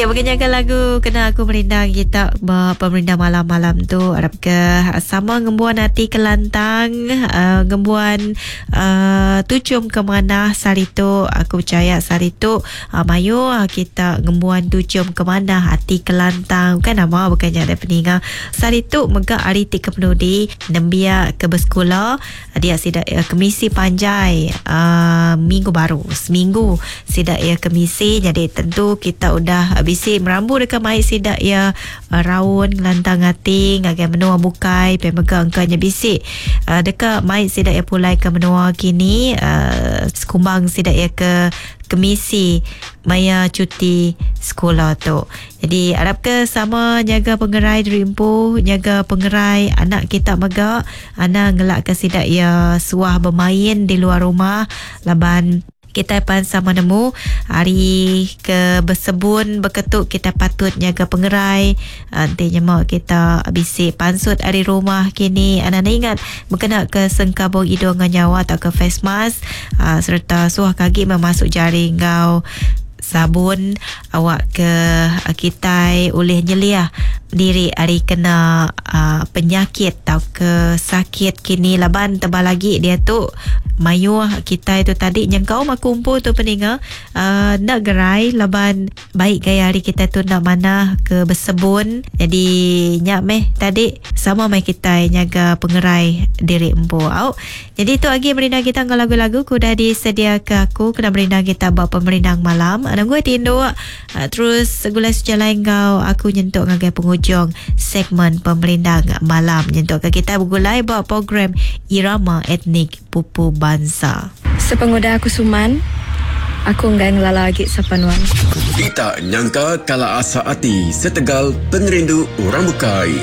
Ya, mengenyakan lagu Kena Aku Merindang kita pemerintah malam-malam tu harap ke sama ngembuan hati kelantang ngembuan tucum ke mana saritu aku percaya saritu mayu kita ngembuan tucum ke mana hati kelantang kan nama bukannya ada peninga saritu mega hari ti kepenudi nembia ke bersekolah dia sidak kemisi panjai minggu baru seminggu sidak ya kemisi jadi tentu kita udah bisi merambu dekat mai sidak ya raun lantang hati ngagai menua bukai pemegang angkanya bisi dekat mai sidak ya pulai ke menua kini sekumbang sidak ya ke kemisi maya cuti sekolah tu. Jadi harap ke sama jaga pengerai derimpu, jaga pengerai anak kita mega, anak ngelak ke sidak ya suah bermain di luar rumah laban kita pan sama nemu hari ke bersebun berketuk kita patut jaga pengerai nantinya mau kita bisik pansut hari rumah kini anak ingat berkena ke sengkabung hidung nyawa atau ke face mask serta suah kaki memasuk jaring kau sabun awak ke kitai oleh jeliah diri hari kena penyakit atau ke sakit kini laban tebal lagi dia tu mayuh kita itu tadi yang kau makumpu tu peninga nak gerai laban baik gaya hari kita tu nak mana ke bersebun jadi nyak meh tadi sama meh kita nyaga pengerai diri empu jadi tu lagi merindang kita dengan lagu-lagu kuda disedia ke aku kena merindang kita bawa pemerindang malam anak gue tindu terus segulai sejalan kau aku nyentuk ngagai penghujung segmen pemerindang malam nyentuk ke kita bergulai bawa program Irama Etnik Pupu Bangsa. Sepengoda aku Suman, aku enggak ngelala lagi sepenuan. Kita nyangka kala asa hati setegal pengerindu orang bukai.